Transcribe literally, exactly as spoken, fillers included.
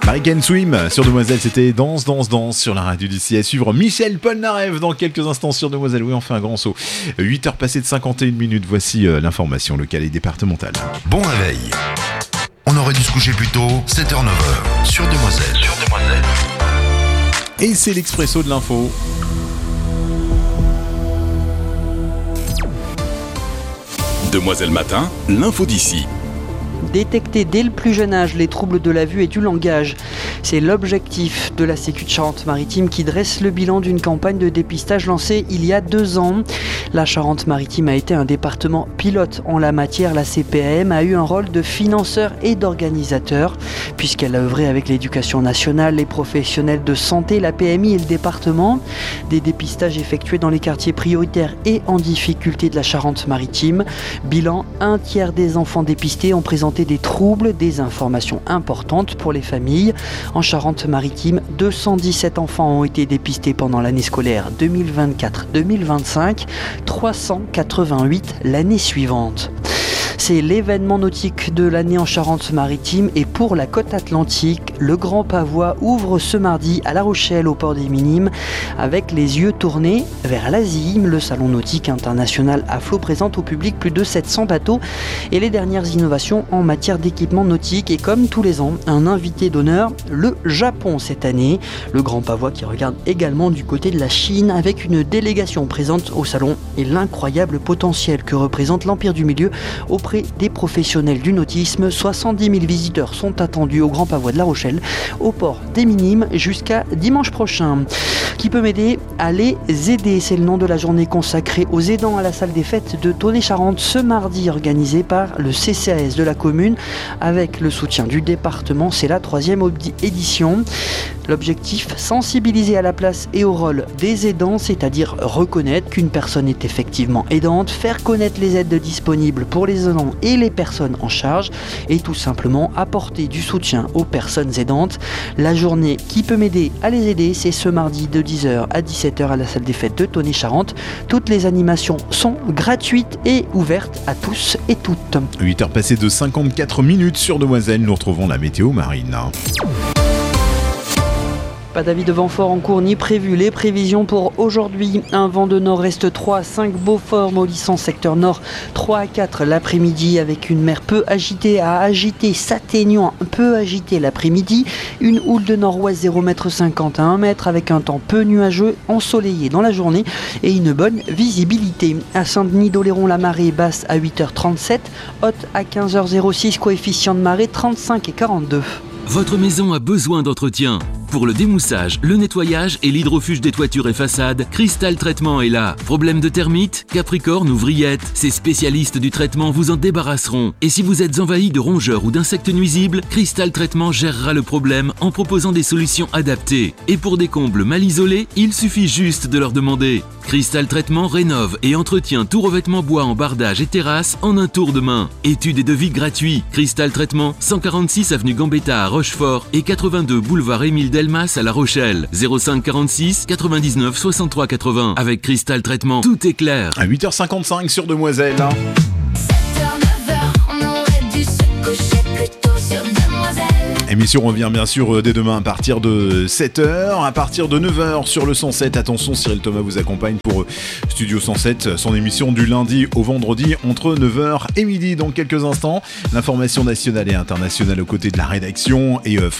American Swim sur Demoiselle, c'était Danse, Danse, Danse sur la radio d'ici. À suivre Michel Polnareff dans quelques instants sur Demoiselle. Oui, on fait un grand saut. huit heures passées de cinquante et une minutes, voici euh, l'information locale et départementale. Bon réveil. On aurait dû se coucher plus tôt, sept heures neuf heures sur Demoiselle. Sur Demoiselle. Et c'est l'expresso de l'info. Demoiselle Matin, l'info d'ici. Détecter dès le plus jeune âge les troubles de la vue et du langage. C'est l'objectif de la Sécu de Charente-Maritime qui dresse le bilan d'une campagne de dépistage lancée il y a deux ans. La Charente-Maritime a été un département pilote en la matière. La C P A M a eu un rôle de financeur et d'organisateur puisqu'elle a œuvré avec l'éducation nationale, les professionnels de santé, la P M I et le département. Des dépistages effectués dans les quartiers prioritaires et en difficulté de la Charente-Maritime. Bilan, un tiers des enfants dépistés ont présenté des troubles, des informations importantes pour les familles. En Charente-Maritime, deux cent dix-sept enfants ont été dépistés pendant l'année scolaire deux mille vingt-quatre deux mille vingt-cinq, trois cent quatre-vingt-huit l'année suivante. C'est l'événement nautique de l'année en Charente-Maritime et pour la côte atlantique, le Grand Pavois ouvre ce mardi à La Rochelle au port des Minimes avec les yeux tournés vers l'Asie. Le salon nautique international à flot présente au public plus de sept cents bateaux et les dernières innovations en matière d'équipement nautique et comme tous les ans, un invité d'honneur, le Japon cette année. Le Grand Pavois qui regarde également du côté de la Chine avec une délégation présente au salon et l'incroyable potentiel que représente l'Empire du Milieu auprès des professionnels du nautisme. soixante-dix mille visiteurs sont attendus au Grand Pavois de La Rochelle, au port des Minimes, jusqu'à dimanche prochain. Qui peut m'aider à les aider? C'est le nom de la journée consacrée aux aidants à la salle des fêtes de Tonnet-Charente ce mardi, organisée par le C C A S de la commune avec le soutien du département. C'est la troisième édition. L'objectif, sensibiliser à la place et au rôle des aidants, c'est-à-dire reconnaître qu'une personne est effectivement aidante, faire connaître les aides disponibles pour les aidants et les personnes en charge et tout simplement apporter du soutien aux personnes aidantes. La journée qui peut m'aider à les aider, c'est ce mardi de dix heures à dix-sept heures à la salle des fêtes de Tonnet-Charente. Toutes les animations sont gratuites et ouvertes à tous et toutes. huit heures passées de cinquante-quatre minutes sur Demoiselle, nous retrouvons la météo marine. Pas d'avis de vent fort en cours ni prévu. Les prévisions pour aujourd'hui, un vent de nord-est trois à cinq Beaufort, Molisson secteur nord trois à quatre l'après-midi avec une mer peu agitée à agiter, s'atténuant peu agitée l'après-midi. Une houle de nord-ouest zéro virgule cinquante à un mètre avec un temps peu nuageux, ensoleillé dans la journée et une bonne visibilité. À Saint-Denis-d'Oléron, la marée basse à huit heures trente-sept, haute à quinze heures six, coefficient de marée trente-cinq et quarante-deux. Votre maison a besoin d'entretien. Pour le démoussage, le nettoyage et l'hydrofuge des toitures et façades, Cristal Traitement est là. Problème de termites, capricorne ou vrillettes, ces spécialistes du traitement vous en débarrasseront. Et si vous êtes envahi de rongeurs ou d'insectes nuisibles, Cristal Traitement gérera le problème en proposant des solutions adaptées. Et pour des combles mal isolés, il suffit juste de leur demander. Cristal Traitement rénove et entretient tout revêtement bois en bardage et terrasse en un tour de main. Études et devis gratuits. Cristal Traitement, cent quarante-six avenue Gambetta à Rochefort et quatre-vingt-deux boulevard Émile Delmas à La Rochelle. zéro cinq quarante-six quatre-vingt-dix-neuf soixante-trois quatre-vingts. Avec Cristal Traitement, tout est clair. À huit heures cinquante-cinq sur Demoiselle. Émission revient bien sûr dès demain à partir de sept heures, à partir de neuf heures sur le cent sept. Attention, Cyril Thomas vous accompagne pour Studio cent sept, son émission du lundi au vendredi entre neuf heures et midi. Dans quelques instants, l'information nationale et internationale aux côtés de la rédaction et euh,